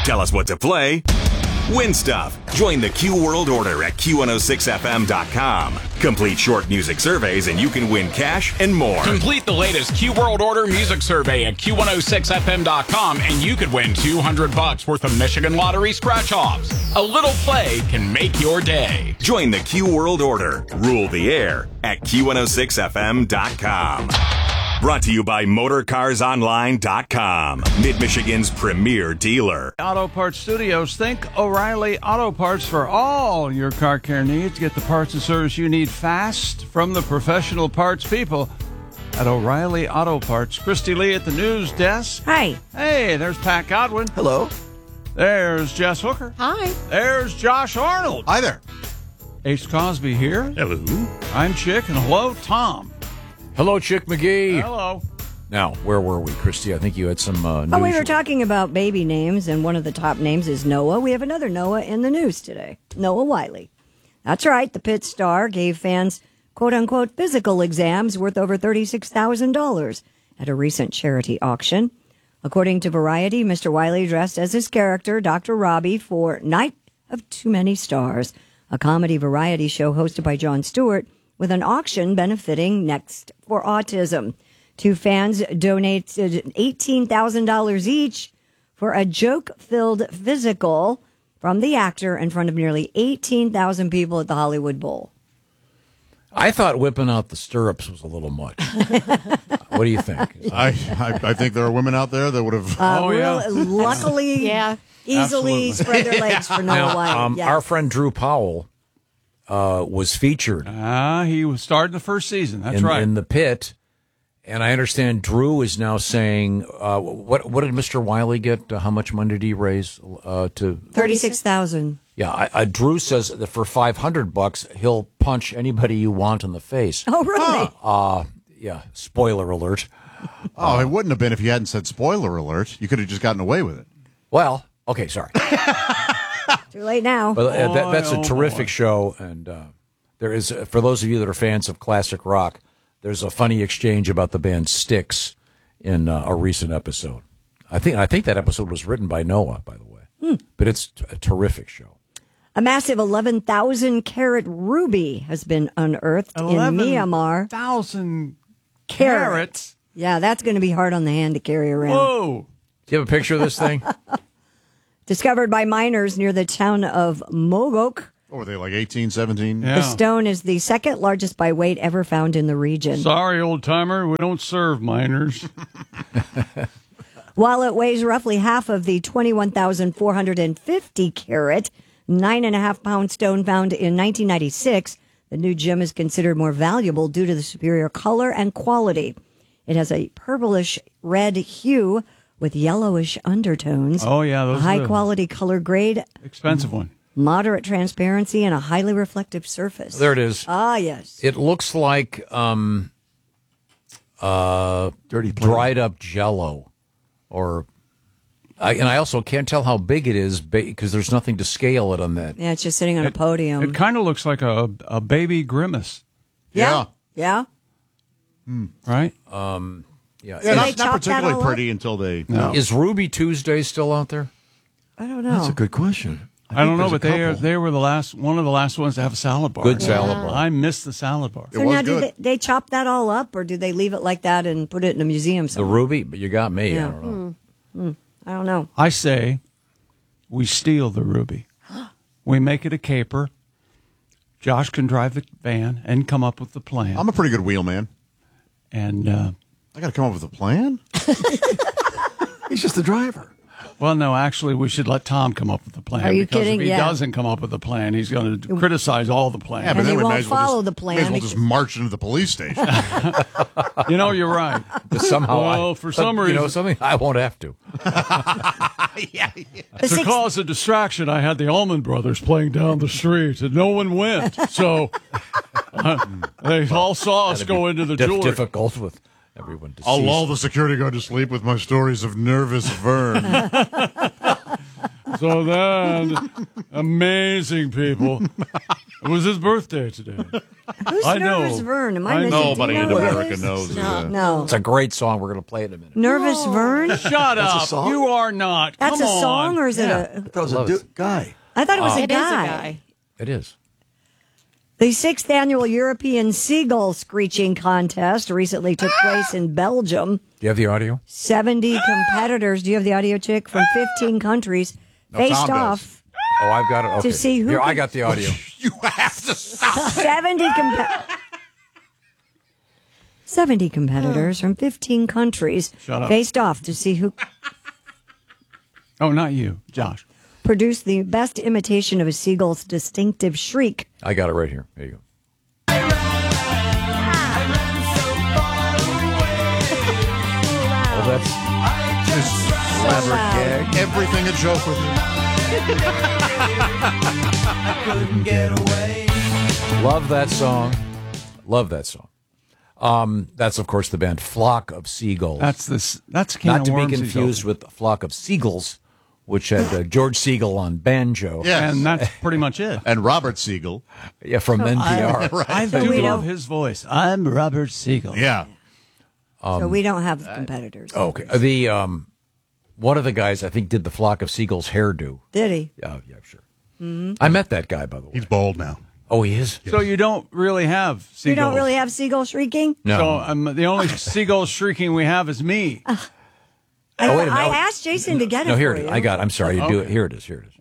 Tell us what to play. Win stuff. Join the Q World Order at Q106FM.com. Complete short music surveys and you can win cash and more. Complete the latest Q World Order music survey at Q106FM.com and you could win $200 worth of Michigan Lottery scratch-offs. A little play can make your day. Join the Q World Order. Rule the air at Q106FM.com. Brought to you by MotorCarsOnline.com, Mid-Michigan's premier dealer. Auto Parts Studios. Think O'Reilly Auto Parts for all your car care needs. Get the parts and service you need fast from the professional parts people at O'Reilly Auto Parts. Christy Lee at the news desk. Hi. Hey, there's Pat Godwin. Hello. There's Jess Hooker. Hi. There's Josh Arnold. Hi there. Ace Cosby here. Hello. I'm Chick, and hello, Tom. Hello, Chick McGee. Hello. Now, where were we, Christy? I think you had some news. Oh, we were talking about baby names, and one of the top names is Noah. We have another Noah in the news today, Noah Wiley. That's right. The Pitt star gave fans, quote-unquote, physical exams worth over $36,000 at a recent charity auction. According to Variety, Mr. Wiley dressed as his character, Dr. Robbie, for Night of Too Many Stars, a comedy variety show hosted by Jon Stewart, with an auction benefiting Next for Autism. Two fans donated $18,000 each for a joke-filled physical from the actor in front of nearly 18,000 people at the Hollywood Bowl. I thought whipping out the stirrups was a little much. What do you think? I think there are women out there that would have. Luckily, easily Absolutely. spread their legs for Noah Now, Wiley. Yes. our friend Drew Powell was featured He was starting the first season. That's in, right. in the Pit, and I understand Drew is now saying, what did Mr. Wiley get? How much money did he raise to? 36,000. Yeah, Drew says that for $500 he'll punch anybody you want in the face. Oh, really? Yeah, spoiler alert. Oh, it wouldn't have been if you hadn't said spoiler alert. You could have just gotten away with it. Well, okay, sorry. Too late now. But that's a terrific show, and there is, for those of you that are fans of classic rock, there's a funny exchange about the band Styx in a recent episode. I think that episode was written by Noah, by the way. But it's a terrific show. A massive 11,000 carat ruby has been unearthed in Myanmar. 11,000 carats. Yeah, that's going to be hard on the hand to carry around. Whoa. Do you have a picture of this thing? Discovered by miners near the town of Mogok. What were they, like 18, 17? Yeah. The stone is the second largest by weight ever found in the region. Sorry, old timer, we don't serve miners. While it weighs roughly half of the 21,450 carat, 9.5-pound stone found in 1996, the new gem is considered more valuable due to the superior color and quality. It has a purplish red hue with yellowish undertones. Oh, yeah. A Those high-quality color grade, expensive one. moderate transparency, and a highly reflective surface. There it is. Ah, yes. It looks like Dirty dried up Jell-O, and I also can't tell how big it is because there's nothing to scale it on that. Yeah, it's just sitting on a podium. It kind of looks like a baby grimace, Yeah. Yeah. right? Yeah. Yeah, they not chop that particularly all up? pretty until they. No. Is Ruby Tuesday still out there? I don't know. good question. I don't know, think but there's a they were one of the last ones to have a salad bar. Good salad bar. I missed the salad bar. It So was now, good. do they chop that all up, or do they leave it like that and put it in a museum The somewhere? Ruby, but you got me. Yeah. I don't know. I don't know. I say we steal the ruby. We make it a caper. Josh can drive the van and come up with the plan. I'm a pretty good wheelman. And, I got to come up with a plan? He's just the driver. well, no, actually, we should let Tom come up with the plan. Are you because kidding? If he Yeah. doesn't come up with the plan, he's going to criticize all the plans. And then they we won't may as well follow just- the plan May as well just because- march into the police station. You know, you're right. But somehow, Well, for some reason- something I won't have to. The To cause a distraction, I had the Allman Brothers playing down the street, and no one went. So they all saw us go into the door. Difficult with everyone to I'll see. lull the security guard to sleep with my stories of nervous Vern. So then, amazing people. It was his birthday today. Who's I know. Nervous Vern? Am I I missing? know. Nobody Do you in know who it America is? knows. No. It's a great song. We're going to play it in a minute. Nervous Vern? Shut up. song? You are not. That's Come a song, on. or is it I a? thought it was Love a it. guy. I thought it was a It is guy. a guy. It is. The 6th annual European Seagull Screeching Contest recently took place in Belgium. Do you have the audio? 70 competitors. Do you have the audio, chick? From 15 countries faced Tom does. off. Oh, I've got it. Okay. To see who Here, I could- got the audio. You have to stop. 70 competitors from 15 countries Shut up. faced off to see who Oh, not you, Josh. produced the best imitation of a seagull's distinctive shriek. I got it right here. There you go. Oh, that's Elaborate gag. Everything a joke with you. love that song. Love that song. That's of course the band Flock of Seagulls. That's a can Not of to be worms he's confused with Flock of Seagulls, which had George Siegel on banjo. Yeah. opened. And that's pretty much it. And Robert Siegel. Yeah, from NPR. I So do we love don't- his voice. I'm Robert Siegel. Yeah. So we don't have competitors. Okay. The one of the guys I think did the Flock of Seagulls hairdo. Did he? Yeah, sure. I met that guy, by the way. He's bald now. Oh, he is? So you don't really have seagulls. You don't really have seagull shrieking? No. So the only seagull shrieking we have is me. Oh, wait a minute. I asked Jason to get it No, here for it is. you. I got it. I'm sorry. You do it. Okay. Here it is. Here it is.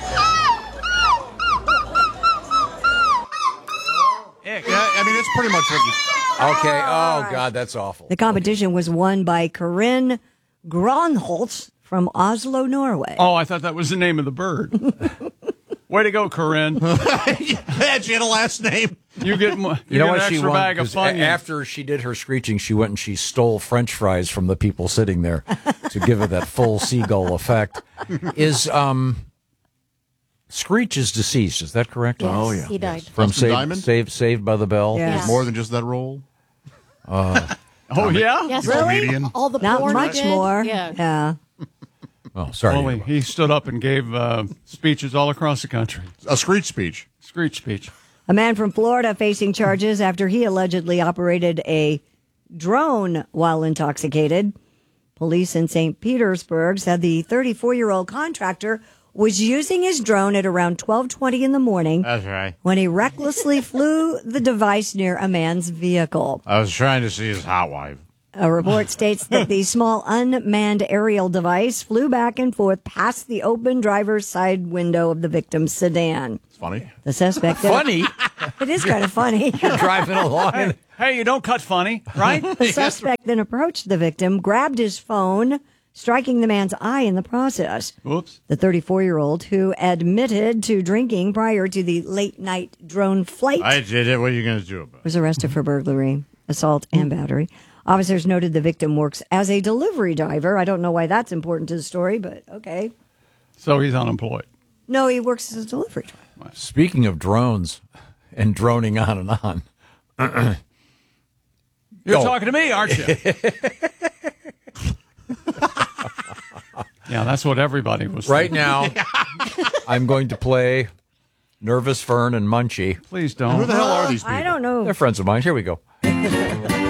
Yeah, I mean, it's pretty much what you... Okay. Oh, God, that's awful. The competition was won by Corinne Gronholtz from Oslo, Norway. Oh, I thought that was the name of the bird. Way to go, Corinne. Yeah, she had a last name. You get an she extra won? bag of 'Cause Funyuns. after she did her screeching, she went and she stole French fries from the people sitting there to give it that full seagull effect. Is Screech is deceased? Is that correct? Yes, Oh, yeah. he died. From Dustin Diamond? Saved by the Bell. Yeah. Yes. More than just that role. Oh, yeah? Yes, Comedian. all the Not porn he much did. more. Yeah. Oh, sorry. Only he stood up and gave speeches all across the country. A screech speech. Screech speech. A man from Florida facing charges after he allegedly operated a drone while intoxicated. Police in St. Petersburg said the 34-year-old contractor was using his drone at around 12:20 in the morning. That's right. When he recklessly flew the device near a man's vehicle. I was trying to see his hot wife. A report states that the small unmanned aerial device flew back and forth past the open driver's side window of the victim's sedan. It's funny. The suspect... Funny. It is kind of funny. Driving along. And, Hey, you don't cut funny, right? The suspect then approached the victim, grabbed his phone, striking the man's eye in the process. Whoops. The 34-year-old, who admitted to drinking prior to the late-night drone flight, I did it. What are you going to do about it? was arrested for burglary, assault, and battery. Officers noted the victim works as a delivery driver. I don't know why that's important to the story, but okay. So he's unemployed. No, he works as a delivery driver. speaking of drones and droning on and on. You're Oh. talking to me, aren't you? Yeah, that's what everybody was Right saying. now, I'm going to play Nervous Fern and Munchie. Please Who don't. the hell are these people? I don't know. They're friends of mine. Here we go.